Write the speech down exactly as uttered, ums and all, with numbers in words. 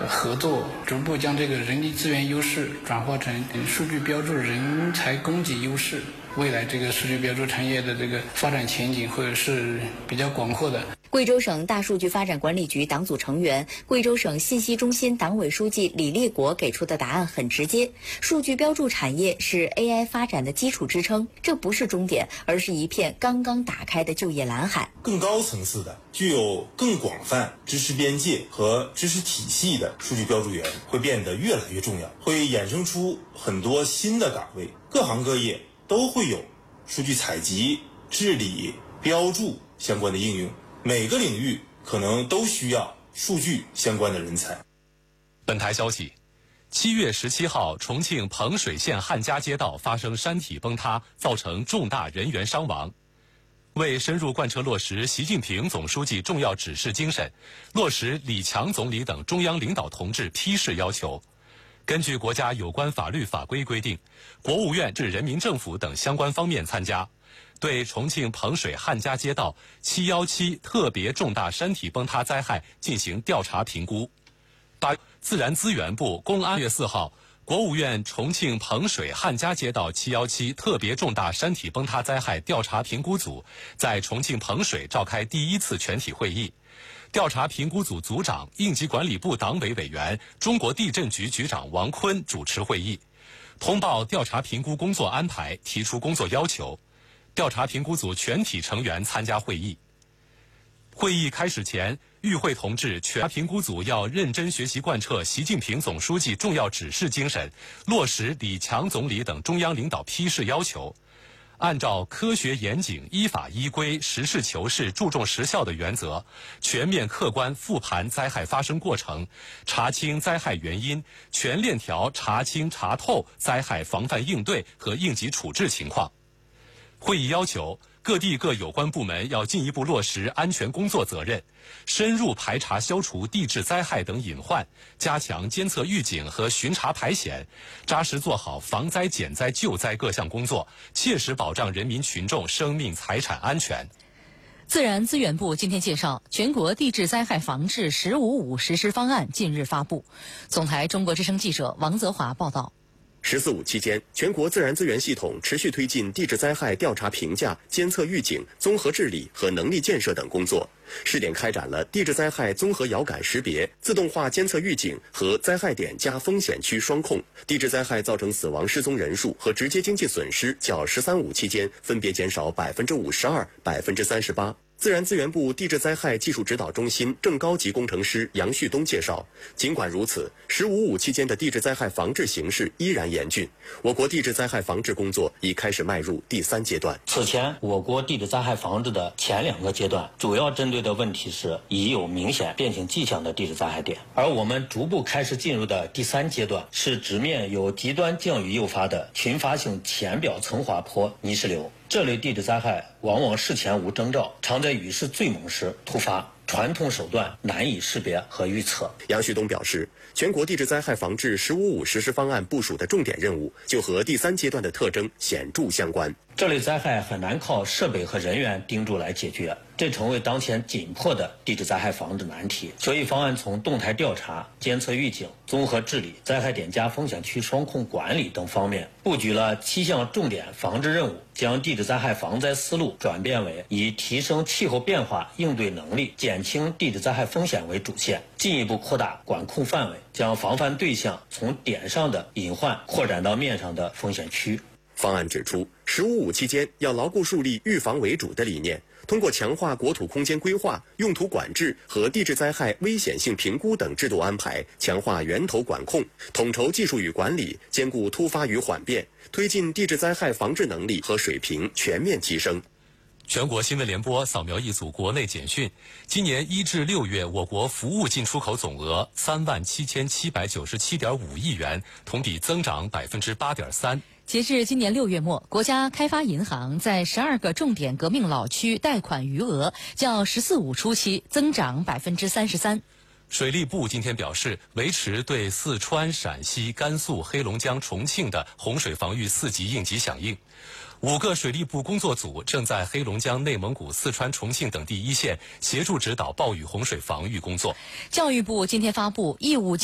合作，逐步将这个人力资源优势转化成数据标注人才供给优势。未来这个数据标注产业的这个发展前景会是比较广阔的。 贵州省大数据发展管理局党组成员、贵州省信息中心党委书记李立国给出的答案很直接：数据标注产业是 A I 发展的基础支撑，这不是终点，而是一片刚刚打开的就业蓝海。 更高层次的、具有更广泛知识边界和知识体系的数据标注员会变得越来越重要，会衍生出很多新的岗位，各行各业都会有数据采集、治理、标注相关的应用，每个领域可能都需要数据相关的人才。 本台消息，七月十七号，重庆彭水县汉家街道发生山体崩塌，造成重大人员伤亡。为深入贯彻落实习近平总书记重要指示精神，落实李强总理等中央领导同志批示要求，根据国家有关法律法规规定，国务院至人民政府等相关方面参加，对重庆彭水汉家街道七一七特别重大山体崩塌灾害进行调查评估。八，自然资源部、公安月四号，国务院重庆彭水汉家街道七一七特别重大山体崩塌灾害调查评估组在重庆彭水召开第一次全体会议。调查评估组组长、应急管理部党委委员、中国地震局局长王坤主持会议，通报调查评估工作安排，提出工作要求。调查评估组全体成员参加会议。会议开始前，与会同志，全评估组要认真学习贯彻习近平总书记重要指示精神，落实李强总理等中央领导批示要求，按照科学严谨、依法依规、实事求是、注重实效的原则，全面客观复盘灾害发生过程，查清灾害原因，全链条查清查透灾害防范应对和应急处置情况。会议要求各地各有关部门要进一步落实安全工作责任，深入排查消除地质灾害等隐患，加强监测预警和巡查排险，扎实做好防灾减灾救灾各项工作，切实保障人民群众生命财产安全。 自然资源部今天介绍，全国地质灾害防治“十五五”实施方案近日发布。总台中国之声记者王泽华报道。 十四五期间，全国自然资源系统持续推进地质灾害调查评价、监测预警、综合治理和能力建设等工作，试点开展了地质灾害综合遥感识别、自动化监测预警和灾害点加风险区双控。地质灾害造成死亡失踪人数和直接经济损失较“十三五”期间分别减少百分之五十二、百分之三十八。自然资源部地质灾害技术指导中心正高级工程师杨旭东介绍，尽管如此，“十五五”期间的地质灾害防治形势依然严峻，我国地质灾害防治工作已开始迈入第三阶段。 此前，我国地质灾害防治的前两个阶段，主要针对的问题是已有明显变形迹象的地质灾害点，而我们逐步开始进入的第三阶段，是直面有极端降雨诱发的群发性浅表层滑坡泥石流。这类地质灾害往往事前无征兆，常在雨势最猛时突发，传统手段难以识别和预测。 杨旭东表示，全国地质灾害防治“十五五”实施方案部署的重点任务，就和第三阶段的特征显著相关。 这类灾害很难靠设备和人员盯住来解决，这成为当前紧迫的地质灾害防治难题。所以方案从动态调查、监测预警、综合治理、灾害点加风险区双控管理等方面，布局了七项重点防治任务，将地质灾害防灾思路转变为以提升气候变化应对能力、减轻地质灾害风险为主线，进一步扩大管控范围，将防范对象从点上的隐患扩展到面上的风险区。 方案指出，“十五五”期间要牢固树立预防为主的理念，通过强化国土空间规划、用途管制和地质灾害危险性评估等制度安排，强化源头管控，统筹技术与管理，兼顾突发与缓变，推进地质灾害防治能力和水平全面提升。 全国新闻联播扫描一组国内简讯：今年一至六月，我国服务进出口总额三万七千七百九十七点五亿元，同比增长百分之八点三。 截至今年六月末，国家开发银行在十二个重点革命老区贷款余额较“十四五”初期增长百分之三十三。 水利部今天表示，维持对四川、陕西、甘肃、黑龙江、重庆的洪水防御四级应急响应。五个水利部工作组正在黑龙江、内蒙古、四川、重庆等第一线协助指导暴雨洪水防御工作。 教育部今天发布义务